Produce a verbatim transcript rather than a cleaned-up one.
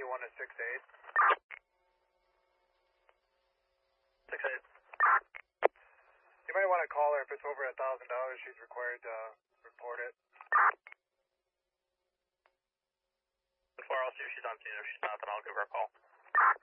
one to six eight. six eight. You might want to call her if it's over a thousand dollars. She's required to report it. Before I'll see if she's on scene. If she's not, then I'll give her a call.